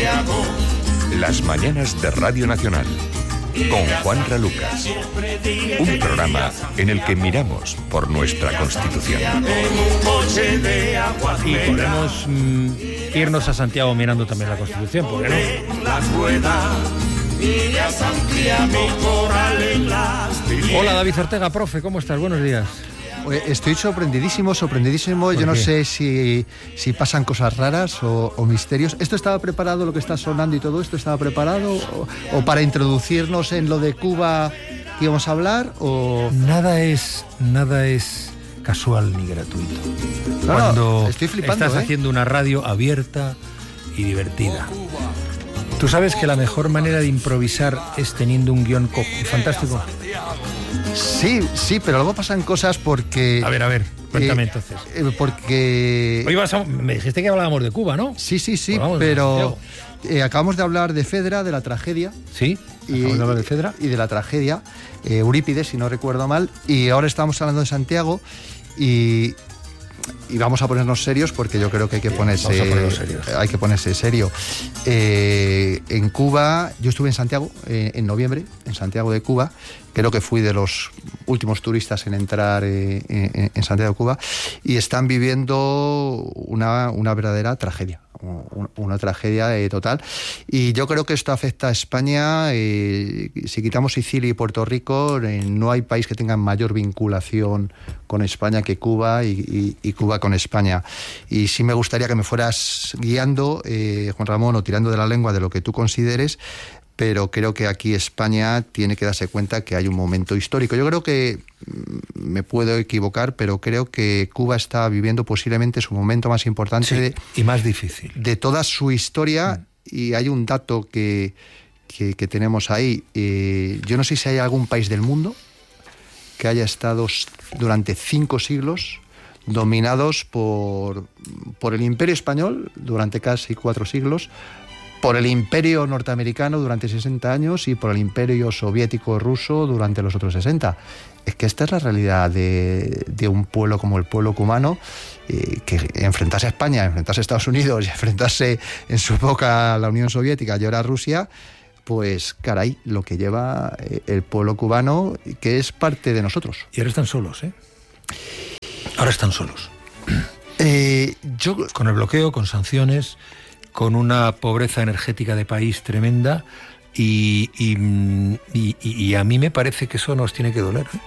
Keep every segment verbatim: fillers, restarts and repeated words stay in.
Las mañanas de Radio Nacional, con Juanra Lucas. Un programa en el que miramos por nuestra Constitución. Y podemos mm, irnos a Santiago mirando también la Constitución, ¿por qué no? Hola, David Ortega, profe, ¿cómo estás? Buenos días. Estoy sorprendidísimo, sorprendidísimo. Yo no sé si, si pasan cosas raras o, o misterios. ¿Esto estaba preparado, lo que está sonando y todo esto estaba preparado? ¿O, o para introducirnos en lo de Cuba que íbamos a hablar? O... Nada es, nada es casual ni gratuito. No, Cuando no, estoy flipando, estás ¿eh? haciendo una radio abierta y divertida. ¿Tú sabes que la mejor manera de improvisar es teniendo un guión co- fantástico? Sí, sí, pero luego pasan cosas porque... A ver, a ver, cuéntame eh, entonces. eh, porque... Hoy vas a, me dijiste que hablábamos de Cuba, ¿no? Sí, sí, sí, Pues vamos, pero eh, acabamos de hablar de Fedra, de la tragedia. Sí, Y, acabamos de hablar de Fedra. Y de la tragedia, eh, Eurípides, si no recuerdo mal, y ahora estamos hablando de Santiago y, y vamos a ponernos serios porque yo creo que hay que ponerse, Vamos a ponernos serios. hay que ponerse serio. Eh, en Cuba, yo estuve en Santiago eh, en noviembre, en Santiago de Cuba, creo que fui de los últimos turistas en entrar eh, en, en Santiago de Cuba, y están viviendo una, una verdadera tragedia. Una tragedia eh, total, y yo creo que esto afecta a España. Eh, si quitamos Sicilia y Puerto Rico, eh, no hay país que tenga mayor vinculación con España que Cuba, y, y, y Cuba con España. Y sí me gustaría que me fueras guiando, eh, Juan Ramón, o tirando de la lengua de lo que tú consideres, pero creo que aquí España tiene que darse cuenta que hay un momento histórico. Yo creo que, me puedo equivocar, pero creo que Cuba está viviendo posiblemente su momento más importante Sí, de, y más difícil. de toda su historia, mm. y hay un dato que, que, que tenemos ahí. Eh, yo no sé si hay algún país del mundo que haya estado durante cinco siglos dominados por, por el Imperio Español durante casi cuatro siglos, por el Imperio Norteamericano durante sesenta años y por el Imperio Soviético Ruso durante los otros sesenta. Es que esta es la realidad de, de un pueblo como el pueblo cubano, eh, que enfrentarse a España, enfrentarse a Estados Unidos y enfrentarse en su época a la Unión Soviética y ahora a Rusia, pues caray, lo que lleva el pueblo cubano, que es parte de nosotros. Y ahora están solos, ¿eh? Ahora están solos. Eh, yo... Con el bloqueo, con sanciones, con una pobreza energética de país tremenda, y, y, y, y a mí me parece que eso nos tiene que doler, ¿eh?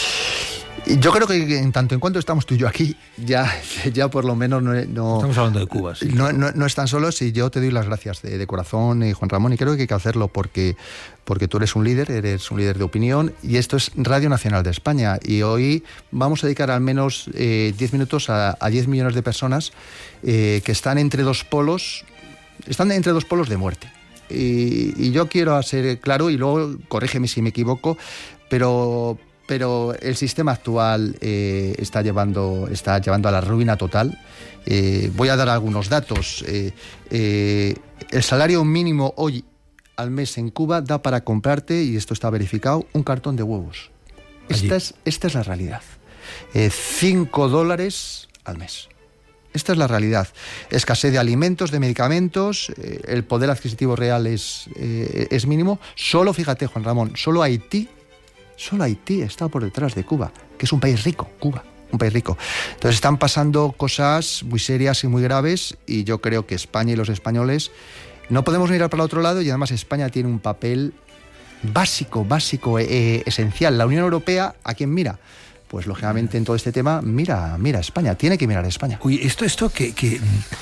Yo creo que en tanto en cuanto estamos tú y yo aquí, ya, ya por lo menos no, no... Estamos hablando de Cuba, sí. No, no, no están solos, y yo te doy las gracias de, de corazón, eh, Juan Ramón, y creo que hay que hacerlo porque, porque tú eres un líder, eres un líder de opinión, y esto es Radio Nacional de España, y hoy vamos a dedicar al menos eh, diez minutos a, a diez millones de personas eh, que están entre dos polos, están entre dos polos de muerte. Y, y yo quiero ser claro, y luego corrígeme si me equivoco, pero... pero el sistema actual eh, está, llevando, está llevando a la ruina total. Eh, voy a dar algunos datos. Eh, eh, el salario mínimo hoy al mes en Cuba da para comprarte, y esto está verificado, un cartón de huevos. Esta es, esta es la realidad. Eh, cinco dólares al mes. Esta es la realidad. Escasez de alimentos, de medicamentos, eh, el poder adquisitivo real es, eh, es mínimo. Solo, fíjate, Juan Ramón, solo Haití Solo Haití está por detrás de Cuba, que es un país rico, Cuba, un país rico. Entonces están pasando cosas muy serias y muy graves, y yo creo que España y los españoles no podemos mirar para el otro lado, y además España tiene un papel básico, básico, eh, esencial. La Unión Europea, ¿a quién mira? Pues lógicamente en todo este tema, mira, mira a España, tiene que mirar a España. Uy, esto, esto que... que...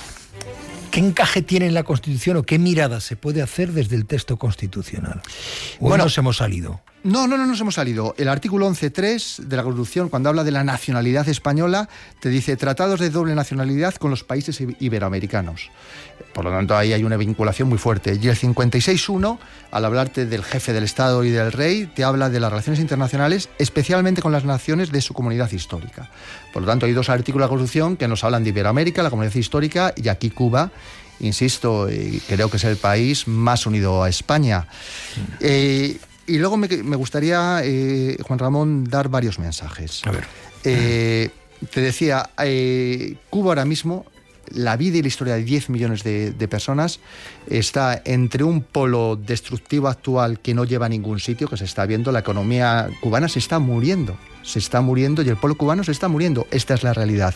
¿Qué encaje tiene en la Constitución o qué mirada se puede hacer desde el texto constitucional? ¿O bueno, nos hemos salido? No, no, no nos hemos salido. El artículo once punto tres de la Constitución, cuando habla de la nacionalidad española, te dice tratados de doble nacionalidad con los países iberoamericanos. Por lo tanto, ahí hay una vinculación muy fuerte. Y el cincuenta y seis punto uno, al hablarte del jefe del Estado y del rey, te habla de las relaciones internacionales, especialmente con las naciones de su comunidad histórica. Por lo tanto, hay dos artículos de la Constitución que nos hablan de Iberoamérica, la comunidad histórica, y aquí Cuba, insisto, eh, creo que es el país más unido a España. Mm. Eh, y luego me, me gustaría, eh, Juan Ramón, dar varios mensajes. A ver. Eh, te decía, eh, Cuba ahora mismo la vida y la historia de diez millones de, de personas está entre un polo destructivo actual que no lleva a ningún sitio, que se está viendo, la economía cubana se está muriendo, se está muriendo y el pueblo cubano se está muriendo. Esta es la realidad.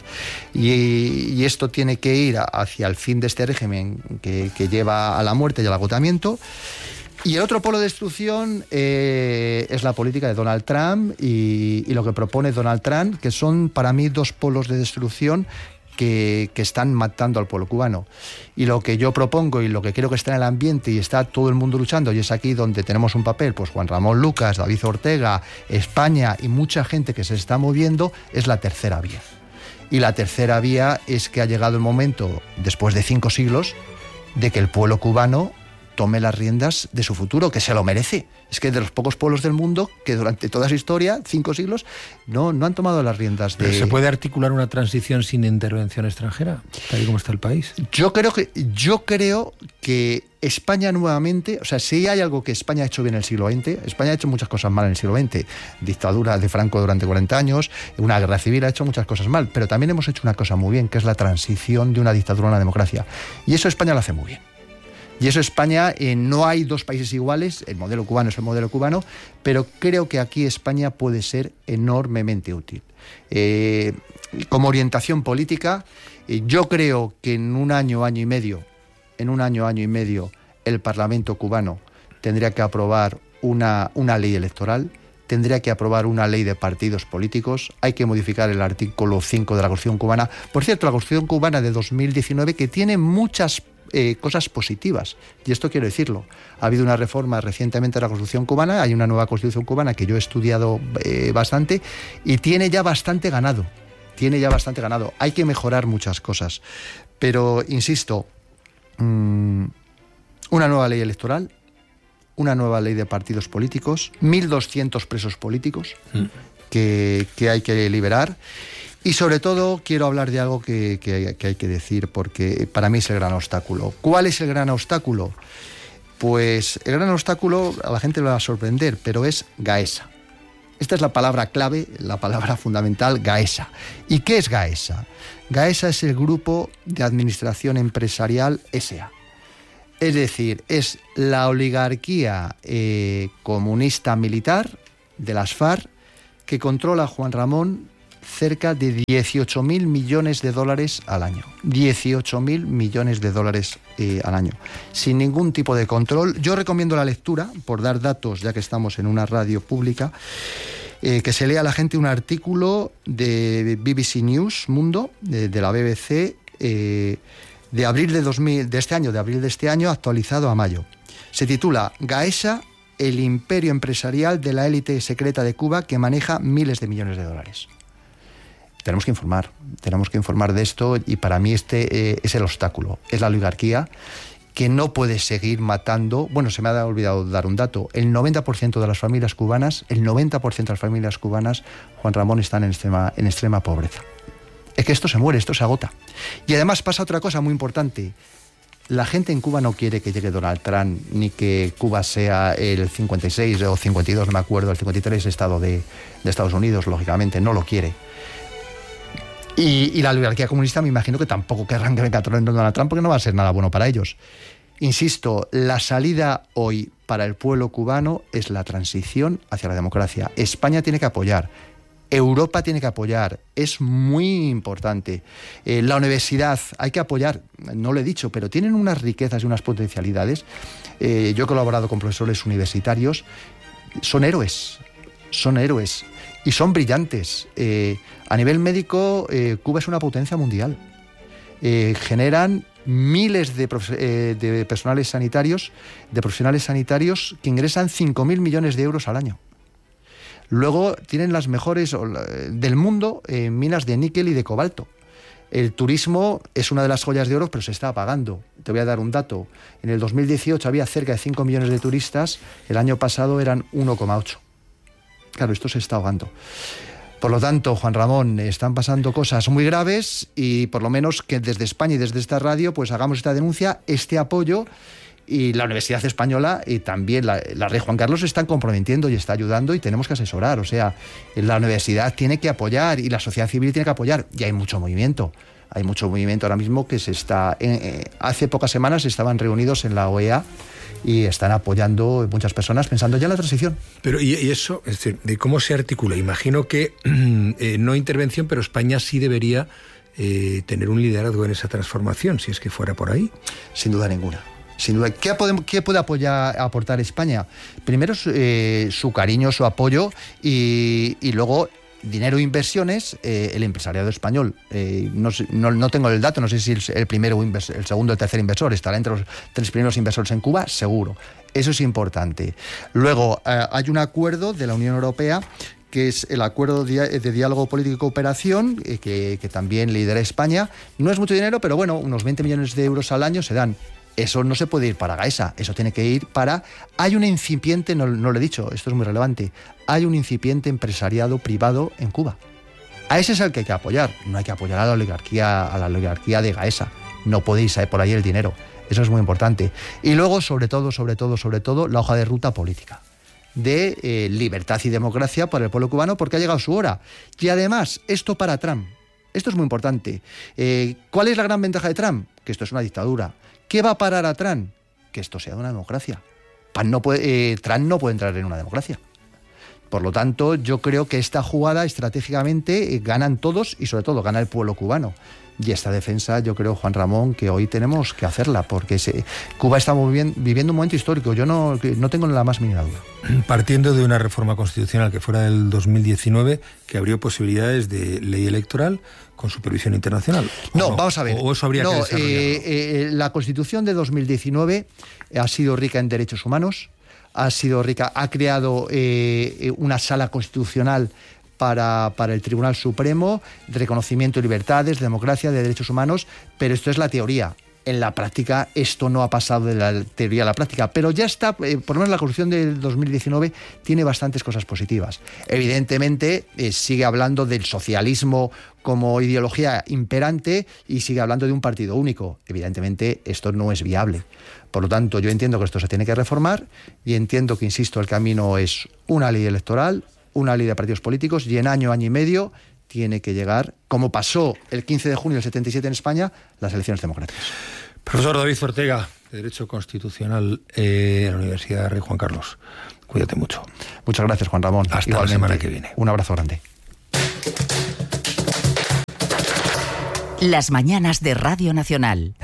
Y, y esto tiene que ir hacia el fin de este régimen que, que lleva a la muerte y al agotamiento. Y el otro polo de destrucción eh, es la política de Donald Trump y, y lo que propone Donald Trump, que son para mí dos polos de destrucción que, que están matando al pueblo cubano. Y lo que yo propongo y lo que creo que está en el ambiente y está todo el mundo luchando, y es aquí donde tenemos un papel, pues Juan Ramón Lucas, David Ortega, España y mucha gente que se está moviendo, es la tercera vía. Y la tercera vía es que ha llegado el momento, después de cinco siglos, de que el pueblo cubano tome las riendas de su futuro, que se lo merece. Es que de los pocos pueblos del mundo que durante toda su historia, cinco siglos, no, no han tomado las riendas de... ¿Pero se puede articular una transición sin intervención extranjera, tal y como está el país? Yo creo que, yo creo que España nuevamente, o sea, si hay algo que España ha hecho bien en el siglo veinte, España ha hecho muchas cosas mal en el siglo veinte, dictadura de Franco durante cuarenta años, una guerra civil, ha hecho muchas cosas mal, pero también hemos hecho una cosa muy bien, que es la transición de una dictadura a una democracia. Y eso España lo hace muy bien. Y eso España, eh, no hay dos países iguales, el modelo cubano es el modelo cubano, pero creo que aquí España puede ser enormemente útil. Eh, como orientación política, eh, yo creo que en un año, año y medio, en un año, año y medio, el Parlamento cubano tendría que aprobar una, una ley electoral, tendría que aprobar una ley de partidos políticos, hay que modificar el artículo cinco de la Constitución cubana. Por cierto, la Constitución cubana de dos mil diecinueve, que tiene muchas Eh, cosas positivas, y esto quiero decirlo. Ha habido una reforma recientemente de la Constitución cubana, hay una nueva Constitución cubana que yo he estudiado eh, bastante y tiene ya bastante ganado, tiene ya bastante ganado. Hay que mejorar muchas cosas, pero insisto, mmm, una nueva ley electoral, una nueva ley de partidos políticos, mil doscientos presos políticos mm. que, que hay que liberar. Y sobre todo quiero hablar de algo que, que, que hay que decir, porque para mí es el gran obstáculo. ¿Cuál es el gran obstáculo? Pues el gran obstáculo, a la gente le va a sorprender, pero es Gaesa. Esta es la palabra clave, la palabra fundamental, Gaesa. ¿Y qué es Gaesa? Gaesa es el Grupo de Administración Empresarial S A. Es decir, es la oligarquía eh, comunista militar de las FARC que controla Juan Ramón cerca de dieciocho mil millones de dólares al año. dieciocho mil millones de dólares eh, al año. Sin ningún tipo de control. Yo recomiendo la lectura, por dar datos, ya que estamos en una radio pública, eh, que se lea a la gente un artículo de B B C News Mundo, de, de la B B C, eh, de abril de, dos mil, de este año, de abril de este año, actualizado a mayo. Se titula Gaesa, el imperio empresarial de la élite secreta de Cuba que maneja miles de millones de dólares. Tenemos que informar, tenemos que informar de esto, y para mí este eh, es el obstáculo, es la oligarquía que no puede seguir matando. Bueno, se me ha olvidado dar un dato, el noventa por ciento de las familias cubanas, el noventa por ciento de las familias cubanas, Juan Ramón, están en extrema, en extrema pobreza. Es que esto se muere, esto se agota. Y además pasa otra cosa muy importante. La gente en Cuba no quiere que llegue Donald Trump, ni que Cuba sea el cincuenta y seis o cincuenta y dos, no me acuerdo, el cincuenta y tres estado de, de Estados Unidos, lógicamente, no lo quiere. Y, y la oligarquía comunista me imagino que tampoco querrán que venga Donald Trump, porque no va a ser nada bueno para ellos. Insisto, la salida hoy para el pueblo cubano es la transición hacia la democracia. España tiene que apoyar, Europa tiene que apoyar, es muy importante. Eh, la universidad hay que apoyar, no lo he dicho, pero tienen unas riquezas y unas potencialidades. Eh, yo he colaborado con profesores universitarios, son héroes, son héroes. Y son brillantes. Eh, a nivel médico, eh, Cuba es una potencia mundial. Eh, generan miles de, profe- eh, de personales sanitarios, de profesionales sanitarios que ingresan cinco mil millones de euros al año. Luego tienen las mejores del mundo eh, minas de níquel y de cobalto. El turismo es una de las joyas de oro, pero se está apagando. Te voy a dar un dato. En el dos mil dieciocho había cerca de cinco millones de turistas, el año pasado eran uno coma ocho. Claro, esto se está ahogando. Por lo tanto, Juan Ramón, están pasando cosas muy graves, y por lo menos que desde España y desde esta radio pues hagamos esta denuncia, este apoyo, y la Universidad Española y también la, la Rey Juan Carlos se están comprometiendo y está ayudando, y tenemos que asesorar. O sea, la universidad tiene que apoyar y la sociedad civil tiene que apoyar, y hay mucho movimiento. Hay mucho movimiento ahora mismo que se está... Eh, hace pocas semanas estaban reunidos en la O E A y están apoyando muchas personas pensando ya en la transición. Pero y, y eso, es decir, de cómo se articula. Imagino que eh, no intervención, pero España sí debería eh, tener un liderazgo en esa transformación, si es que fuera por ahí. Sin duda ninguna. Sin duda. ¿Qué, podemos, qué puede apoyar, aportar España? Primero eh, su cariño, su apoyo y, y luego dinero e inversiones, eh, el empresariado español. Eh, no, no, no tengo el dato, no sé si el, el primero, el segundo o el tercer inversor estará entre los tres primeros inversores en Cuba, seguro. Eso es importante. Luego, eh, hay un acuerdo de la Unión Europea que es el Acuerdo de Diálogo Político y Cooperación, eh, que, que también lidera España. No es mucho dinero, pero bueno, unos veinte millones de euros al año se dan. Eso no se puede ir para Gaesa, eso tiene que ir para... Hay un incipiente, no, no lo he dicho, esto es muy relevante, hay un incipiente empresariado privado en Cuba. A ese es el que hay que apoyar, no hay que apoyar a la oligarquía, a la oligarquía de Gaesa. No podéis ir por ahí el dinero, eso es muy importante. Y luego, sobre todo, sobre todo, sobre todo, la hoja de ruta política de eh, libertad y democracia para el pueblo cubano, porque ha llegado su hora. Y además, esto para Trump, esto es muy importante. Eh, ¿Cuál es la gran ventaja de Trump? Que esto es una dictadura. ¿Qué va a parar a Trump? Que esto sea una democracia. No puede, eh, Trump no puede entrar en una democracia. Por lo tanto, yo creo que esta jugada estratégicamente eh, ganan todos y sobre todo gana el pueblo cubano. Y esta defensa, yo creo, Juan Ramón, que hoy tenemos que hacerla, porque se, Cuba está viviendo, viviendo un momento histórico. Yo no, no tengo la más mínima duda. Partiendo de una reforma constitucional que fuera del dos mil diecinueve, que abrió posibilidades de ley electoral con supervisión internacional. No, no, vamos a ver. O eso habría no, que desarrollarlo. Eh, eh, la Constitución de dos mil diecinueve ha sido rica en derechos humanos, ha sido rica, ha creado eh, una sala constitucional para, para el Tribunal Supremo, de reconocimiento de libertades, de democracia, de derechos humanos, pero esto es la teoría. En la práctica esto no ha pasado de la teoría a la práctica, pero ya está, eh, por lo menos la Constitución del dos mil diecinueve tiene bastantes cosas positivas. Evidentemente eh, sigue hablando del socialismo como ideología imperante y sigue hablando de un partido único. Evidentemente esto no es viable. Por lo tanto, yo entiendo que esto se tiene que reformar y entiendo que, insisto, el camino es una ley electoral, una ley de partidos políticos y en año, año y medio tiene que llegar, como pasó el quince de junio del setenta y siete en España, las elecciones democráticas. Profesor David Ortega, de Derecho Constitucional eh, en la Universidad Rey Juan Carlos. Cuídate mucho. Muchas gracias, Juan Ramón. Hasta Igualmente. la semana que viene. Un abrazo grande. Las mañanas de Radio Nacional.